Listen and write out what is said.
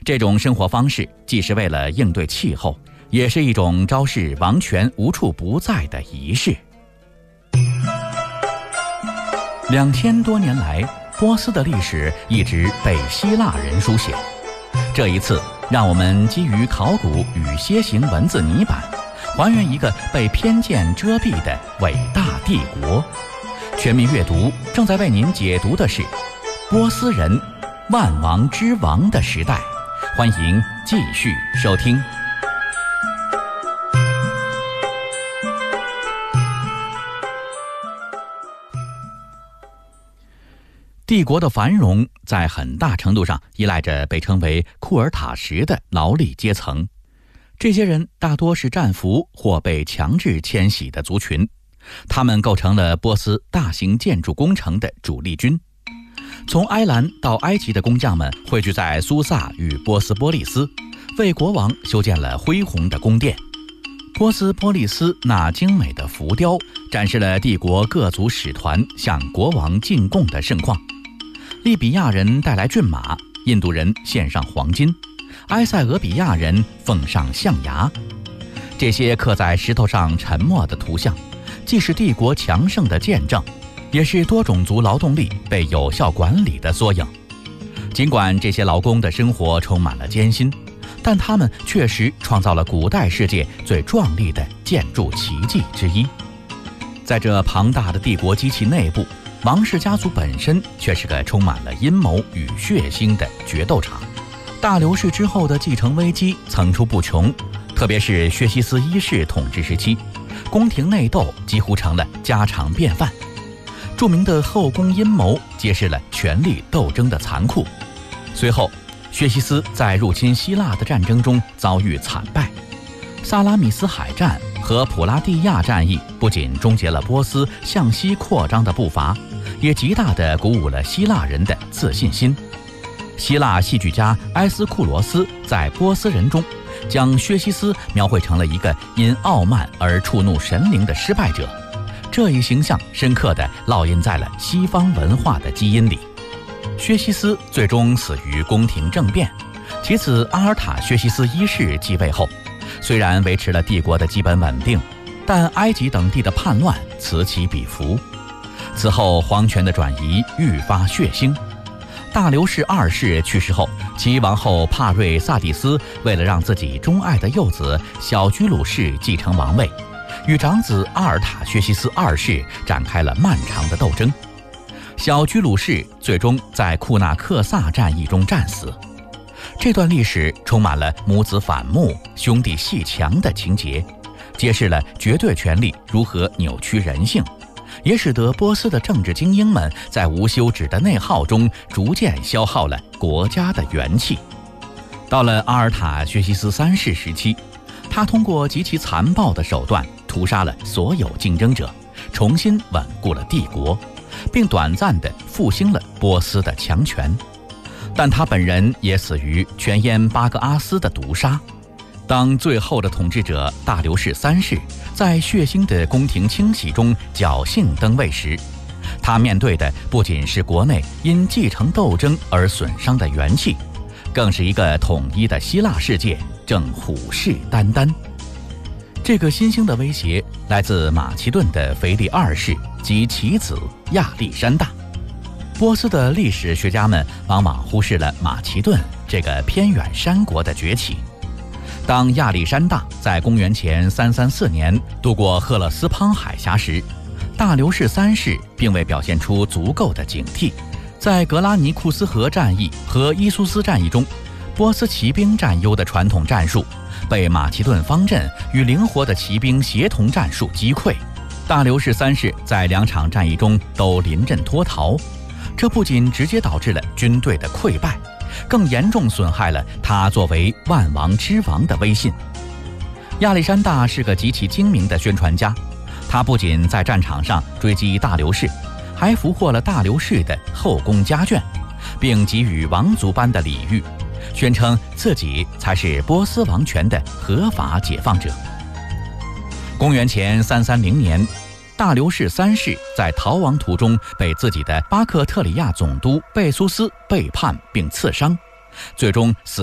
这种生活方式既是为了应对气候，也是一种昭示王权无处不在的仪式。2000多年来，波斯的历史一直被希腊人书写。这一次，让我们基于考古与楔形文字泥板，还原一个被偏见遮蔽的伟大帝国。全民阅读正在为您解读的是波斯人万王之王的时代，欢迎继续收听。帝国的繁荣在很大程度上依赖着被称为库尔塔什的劳力阶层，这些人大多是战俘或被强制迁徙的族群，他们构成了波斯大型建筑工程的主力军。从埃兰到埃及的工匠们汇聚在苏萨与波斯波利斯，为国王修建了恢宏的宫殿。波斯波利斯那精美的浮雕展示了帝国各族使团向国王进贡的盛况。利比亚人带来骏马，印度人献上黄金，埃塞俄比亚人奉上象牙。这些刻在石头上沉默的图像，既是帝国强盛的见证，也是多种族劳动力被有效管理的缩影。尽管这些劳工的生活充满了艰辛，但他们确实创造了古代世界最壮丽的建筑奇迹之一。在这庞大的帝国机器内部，王室家族本身却是个充满了阴谋与血腥的决斗场。大流士之后的继承危机层出不穷，特别是薛西斯一世统治时期，宫廷内斗几乎成了家常便饭。著名的后宫阴谋揭示了权力斗争的残酷。随后，薛西斯在入侵希腊的战争中遭遇惨败。萨拉米斯海战和普拉蒂亚战役不仅终结了波斯向西扩张的步伐，也极大地鼓舞了希腊人的自信心。希腊戏剧家埃斯库罗斯在《波斯人》中，将薛西斯描绘成了一个因傲慢而触怒神灵的失败者。这一形象深刻地烙印在了西方文化的基因里。薛西斯最终死于宫廷政变，其子阿尔塔薛西斯一世继位后，虽然维持了帝国的基本稳定，但埃及等地的叛乱此起彼伏。此后皇权的转移愈发血腥。大流士二世去世后，其王后帕瑞萨蒂斯为了让自己钟爱的幼子小居鲁士继承王位，与长子阿尔塔薛西斯二世展开了漫长的斗争。小居鲁士最终在库纳克萨战役中战死。这段历史充满了母子反目、兄弟阋墙的情节，揭示了绝对权力如何扭曲人性，也使得波斯的政治精英们在无休止的内耗中逐渐消耗了国家的元气。到了阿尔塔薛西斯三世时期，他通过极其残暴的手段屠杀了所有竞争者，重新稳固了帝国，并短暂地复兴了波斯的强权。但他本人也死于全淹巴格阿斯的毒杀。当最后的统治者大流士三世在血腥的宫廷清洗中侥幸登位时，他面对的不仅是国内因继承斗争而损伤的元气，更是一个统一的希腊世界正虎视眈眈。这个新兴的威胁来自马其顿的腓力二世及其子亚历山大。波斯的历史学家们往往忽视了马其顿这个偏远山国的崛起。当亚历山大在公元前334年渡过赫勒斯滂海峡时，大流士三世并未表现出足够的警惕。在格拉尼库斯河战役和伊苏斯战役中，波斯骑兵占优的传统战术被马其顿方阵与灵活的骑兵协同战术击溃。大流士三世在两场战役中都临阵脱逃，这不仅直接导致了军队的溃败，更严重损害了他作为万王之王的威信。亚历山大是个极其精明的宣传家，他不仅在战场上追击大流士，还俘获了大流士的后宫家眷，并给予王族般的礼遇，宣称自己才是波斯王权的合法解放者。公元前330年，大流士三世在逃亡途中被自己的巴克特里亚总督贝苏斯背叛并刺伤，最终死